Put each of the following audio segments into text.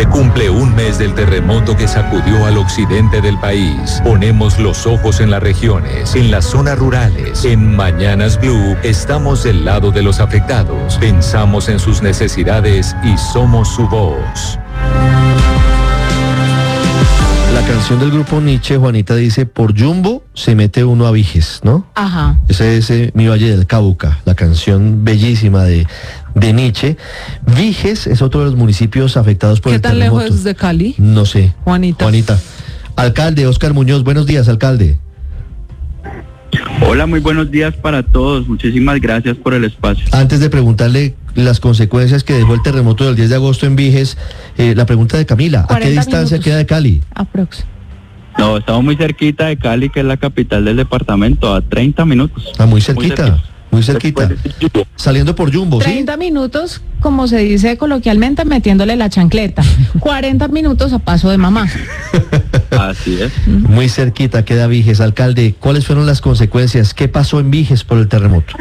Se cumple un mes del terremoto que sacudió al occidente del país. Ponemos los ojos en las regiones, en las zonas rurales. En Mañanas Blue estamos del lado de los afectados. Pensamos en sus necesidades y somos su voz. La canción del grupo Nietzsche, Juanita, dice: por Jumbo se mete uno a Viges, ¿no? Ajá. Ese es Mi Valle del Cauca, la canción bellísima de Nietzsche. Viges es otro de los municipios afectados por el terremoto. ¿Qué tan lejos es de Cali? No sé. Juanita. Alcalde Óscar Muñoz, buenos días, alcalde. Hola, muy buenos días para todos. Muchísimas gracias por el espacio. Antes de preguntarle las consecuencias que dejó el terremoto del 10 de agosto en Viges, la pregunta de Camila: ¿a qué distancia queda de Cali? Aprox. No, estamos muy cerquita de Cali, que es la capital del departamento, a 30 minutos. Ah, muy cerquita. Muy cerquita. Saliendo por Jumbo, ¿sí? 30 minutos, como se dice coloquialmente, metiéndole la chancleta. 40 minutos a paso de mamá. Así es. Muy cerquita queda Viges. Alcalde, ¿cuáles fueron las consecuencias? ¿Qué pasó en Viges por el terremoto?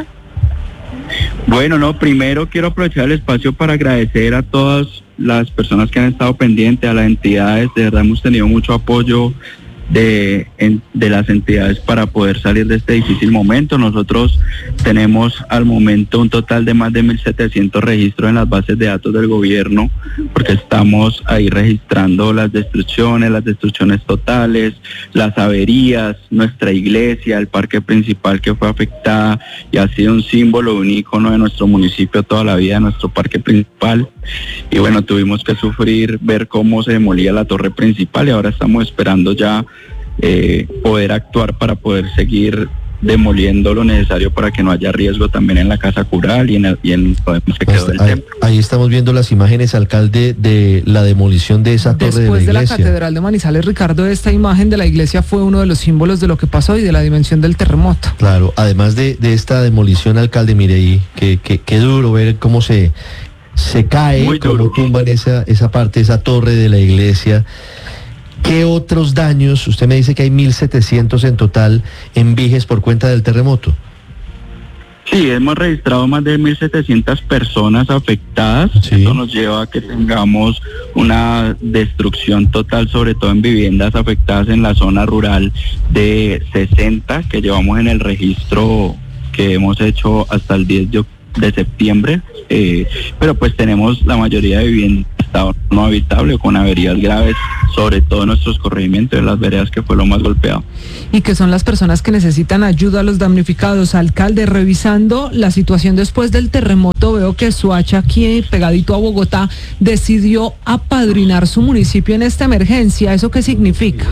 Bueno, no, primero quiero aprovechar el espacio para agradecer a todas las personas que han estado pendientes, a las entidades. De verdad hemos tenido mucho apoyo de las entidades para poder salir de este difícil momento. Nosotros tenemos al momento un total de más de 1.700 registros en las bases de datos del gobierno, porque estamos ahí registrando las destrucciones totales, las averías, nuestra iglesia, el parque principal que fue afectada y ha sido un símbolo, un ícono de nuestro municipio toda la vida, nuestro parque principal. Y bueno, tuvimos que sufrir, ver cómo se demolía la torre principal, y ahora estamos esperando ya poder actuar para poder seguir demoliendo lo necesario para que no haya riesgo también en la casa cural y en el que quedó del templo. Ahí estamos viendo las imágenes, alcalde, de la demolición de esa torre de la iglesia. Después de la Catedral de Manizales, Ricardo, esta imagen de la iglesia fue uno de los símbolos de lo que pasó y de la dimensión del terremoto. Claro, además de esta demolición, alcalde, mire ahí, qué duro ver cómo se cae, cómo tumban esa parte, esa torre de la iglesia. ¿Qué otros daños? Usted me dice que hay 1.700 en total en Viges por cuenta del terremoto. Sí, hemos registrado más de 1.700 personas afectadas. Sí. Esto nos lleva a que tengamos una destrucción total, sobre todo en viviendas afectadas en la zona rural, de 60 que llevamos en el registro que hemos hecho hasta el 10 de septiembre. Pero pues tenemos la mayoría de viviendas en estado no habitable o con averías graves, sobre todo en nuestros corregimientos de las veredas, que fue lo más golpeado. Y que son las personas que necesitan ayuda a los damnificados. Alcalde, revisando la situación después del terremoto, veo que Soacha, aquí pegadito a Bogotá, decidió apadrinar su municipio en esta emergencia. ¿Eso qué significa?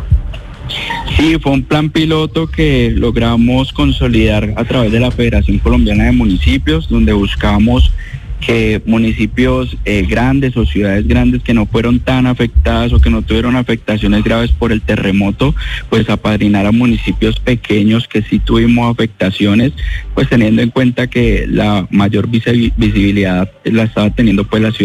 Sí, fue un plan piloto que logramos consolidar a través de la Federación Colombiana de Municipios, donde buscamos que municipios grandes o ciudades grandes que no fueron tan afectadas o que no tuvieron afectaciones graves por el terremoto, pues apadrinar a municipios pequeños que sí tuvimos afectaciones, pues teniendo en cuenta que la mayor visibilidad la estaba teniendo pues la ciudad